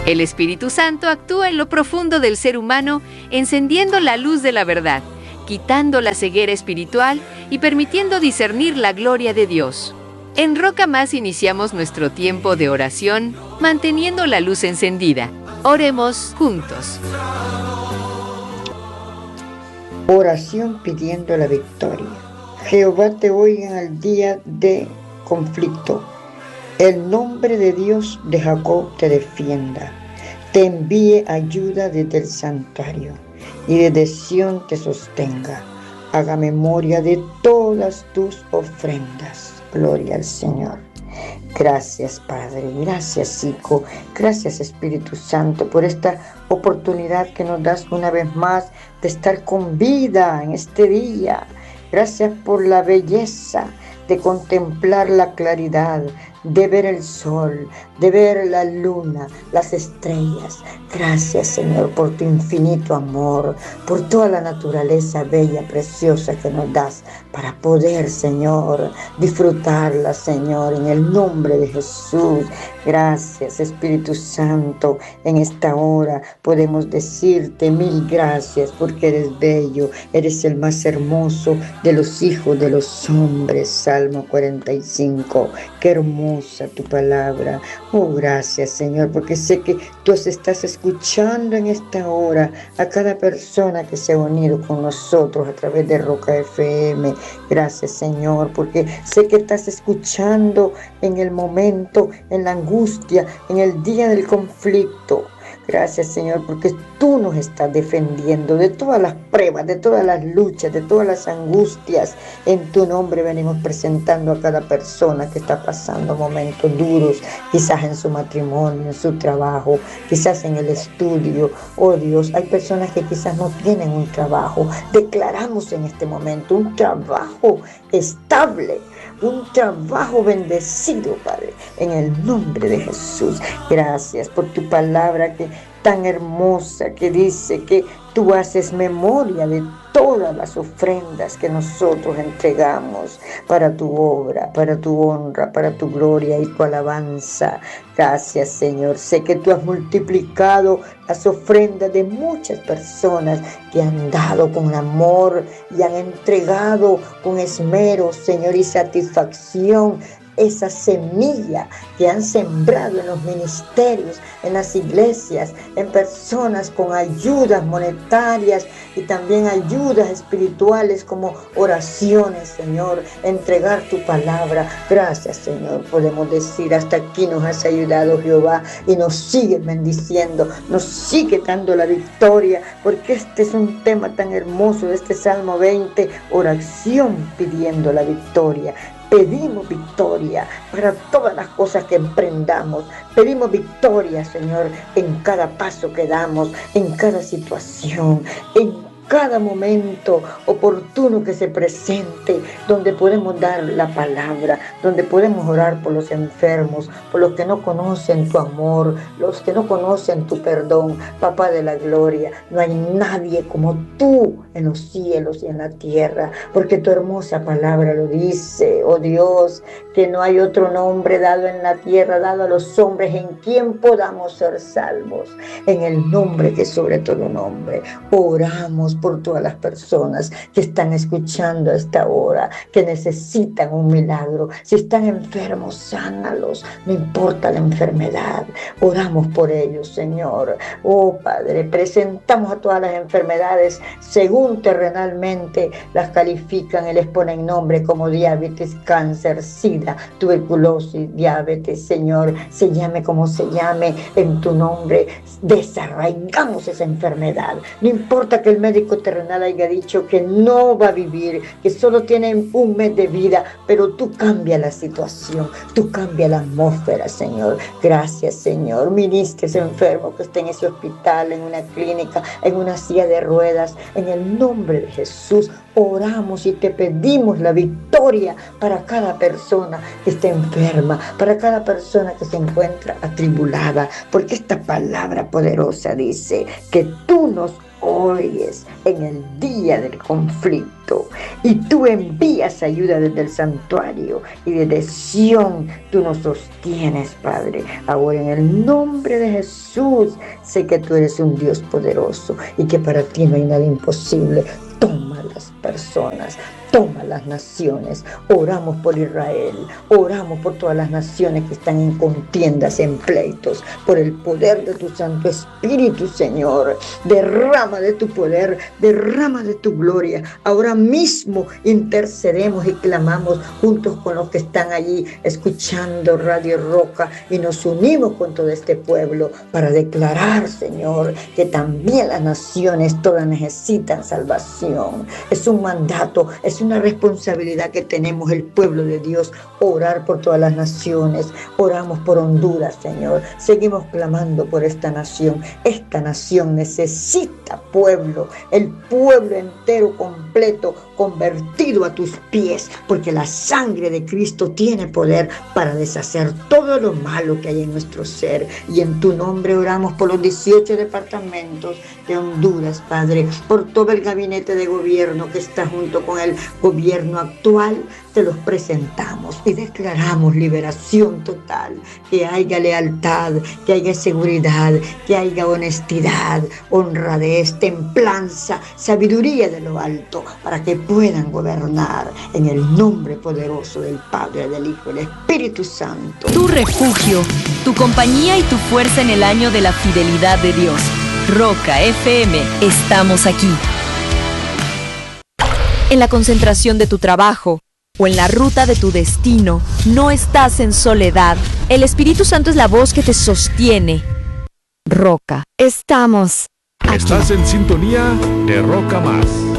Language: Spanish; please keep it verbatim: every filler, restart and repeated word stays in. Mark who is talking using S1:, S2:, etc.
S1: El Espíritu Santo actúa en lo profundo del ser humano, encendiendo la luz de la verdad, quitando la ceguera espiritual y permitiendo discernir la gloria de Dios. En Roca Más iniciamos nuestro tiempo de oración, manteniendo la luz encendida. Oremos juntos.
S2: Oración pidiendo la victoria. Jehová te oiga en el día de conflicto. El nombre de Dios de Jacob te defienda. Te envíe ayuda desde el santuario y desde Sión te sostenga. Haga memoria de todas tus ofrendas. Gloria al Señor. Gracias, Padre. Gracias, Hijo. Gracias, Espíritu Santo, por esta oportunidad que nos das una vez más de estar con vida en este día. Gracias por la belleza de contemplar la claridad, de ver el sol, de ver la luna, las estrellas. Gracias, Señor, por tu infinito amor, por toda la naturaleza bella, preciosa que nos das para poder, Señor, disfrutarla, Señor, en el nombre de Jesús. Gracias, Espíritu Santo. En esta hora podemos decirte mil gracias porque eres bello, eres el más hermoso de los hijos de los hombres. Salmo cuarenta y cinco. Qué hermosa tu palabra. Oh, gracias, Señor, porque sé que tú estás escuchando en esta hora a cada persona que se ha unido con nosotros a través de Roca F M. Gracias, Señor, porque sé que estás escuchando en el momento, en la angustia, en el día del conflicto. Gracias, Señor, porque tú nos estás defendiendo de todas las pruebas, de todas las luchas, de todas las angustias. En tu nombre venimos presentando a cada persona que está pasando momentos duros, quizás en su matrimonio, en su trabajo, quizás en el estudio. Oh Dios, hay personas que quizás no tienen un trabajo. Declaramos en este momento un trabajo estable, un trabajo bendecido, Padre, en el nombre de Jesús. Gracias por tu palabra que tan hermosa, que dice que tú haces memoria de todas las ofrendas que nosotros entregamos para tu obra, para tu honra, para tu gloria y tu alabanza. Gracias, Señor. Sé que tú has multiplicado las ofrendas de muchas personas que han dado con amor y han entregado con esmero, Señor, y satisfacción esa semilla que han sembrado en los ministerios, en las iglesias, en personas con ayudas monetarias y también ayudas espirituales como oraciones, Señor, entregar tu palabra. Gracias, Señor, podemos decir, hasta aquí nos has ayudado, Jehová, y nos sigue bendiciendo, nos sigue dando la victoria, porque este es un tema tan hermoso de este Salmo veinte, oración pidiendo la victoria. Pedimos victoria para todas las cosas que emprendamos. Pedimos victoria, Señor, en cada paso que damos, en cada situación, en cada momento oportuno que se presente, donde podemos dar la palabra, donde podemos orar por los enfermos, por los que no conocen tu amor, los que no conocen tu perdón. Papá de la gloria, no hay nadie como tú en los cielos y en la tierra, porque tu hermosa palabra lo dice, oh Dios, que no hay otro nombre dado en la tierra, dado a los hombres, en quien podamos ser salvos, en el nombre que sobre todo nombre. Oramos por todas las personas que están escuchando a esta hora, que necesitan un milagro. Si están enfermos, sánalos, no importa la enfermedad. Oramos por ellos, Señor. Oh Padre, presentamos a todas las enfermedades según terrenalmente las califican y les ponen nombre, como diabetes, cáncer, sida, tuberculosis, diabetes. Señor, se llame como se llame, en tu nombre desarraigamos esa enfermedad. No importa que el médico terrenal haya dicho que no va a vivir, que solo tiene un mes de vida, pero tú cambia la situación, tú cambia la atmósfera, Señor. Gracias, Señor. Ministre ese enfermo que esté en ese hospital, en una clínica, en una silla de ruedas, en el nombre de Jesús. Oramos y te pedimos la victoria para cada persona que esté enferma, para cada persona que se encuentra atribulada, porque esta palabra poderosa dice que tú nos oyes en el día del conflicto y tú envías ayuda desde el santuario y desde Sión tú nos sostienes, Padre. Ahora en el nombre de Jesús sé que tú eres un Dios poderoso y que para ti no hay nada imposible. Toma las personas, toma las naciones. Oramos por Israel, oramos por todas las naciones que están en contiendas, en pleitos, por el poder de tu Santo Espíritu, Señor. Derrama de tu poder, derrama de tu gloria. Ahora mismo intercedemos y clamamos juntos con los que están allí escuchando Radio Roca y nos unimos con todo este pueblo para declarar, Señor, que también las naciones todas necesitan salvación. Es un mandato, es una responsabilidad que tenemos el pueblo de Dios, orar por todas las naciones. Oramos por Honduras, Señor. Seguimos clamando por esta nación. Esta nación necesita pueblo, el pueblo entero completo, convertido a tus pies, porque la sangre de Cristo tiene poder para deshacer todo lo malo que hay en nuestro ser. Y en tu nombre oramos por los dieciocho departamentos de Honduras, Padre, por todo el gabinete de gobierno que está junto con el gobierno actual. Te los presentamos y declaramos liberación total, que haya lealtad, que haya seguridad, que haya honestidad, honradez, templanza, sabiduría de lo alto, para que puedan gobernar en el nombre poderoso del Padre, del Hijo y del Espíritu Santo.
S3: Tu refugio, tu compañía y tu fuerza en el año de la fidelidad de Dios. Roca F M, estamos aquí. En la concentración de tu trabajo o en la ruta de tu destino, no estás en soledad. El Espíritu Santo es la voz que te sostiene. Roca, estamos aquí.
S4: Estás en sintonía de Roca Más.